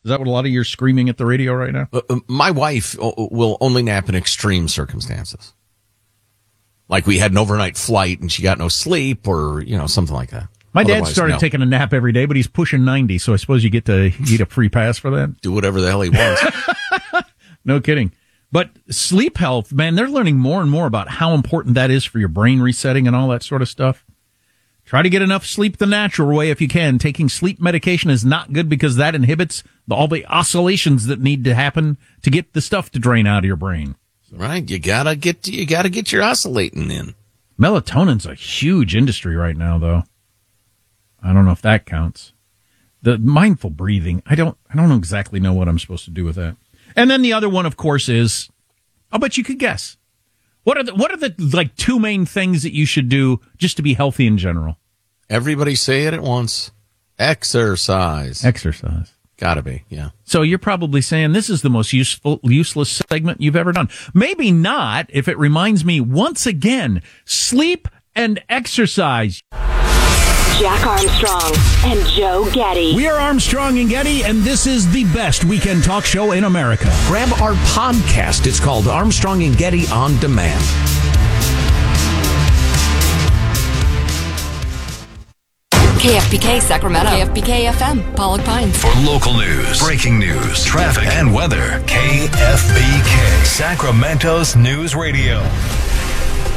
Is that what a lot of you are screaming at the radio right now? My wife will only nap in extreme circumstances. Like we had an overnight flight and she got no sleep or, something like that. My dad started taking a nap every day, but he's pushing 90, so I suppose you get to eat a free pass for that. Do whatever the hell he wants. No kidding. But sleep health, man, they're learning more and more about how important that is for your brain resetting and all that sort of stuff. Try to get enough sleep the natural way if you can. Taking sleep medication is not good because that inhibits all the oscillations that need to happen to get the stuff to drain out of your brain. Right, you gotta get your oscillating in. Melatonin's a huge industry right now, though. I don't know if that counts. The mindful breathing, I don't exactly know what I'm supposed to do with that. And then the other one, of course, is, I'll bet you could guess. What are the two main things that you should do just to be healthy in general? Everybody say it at once. Exercise. Exercise. Gotta be, yeah. So you're probably saying this is the most useless segment you've ever done. Maybe not, if it reminds me once again, sleep and exercise. Jack Armstrong and Joe Getty. We are Armstrong and Getty, and this is the best weekend talk show in America. Grab our podcast. It's called Armstrong and Getty On Demand. KFBK Sacramento. KFBK FM, Pollock Pines. For local news, breaking news, traffic, and weather, KFBK, Sacramento's News Radio.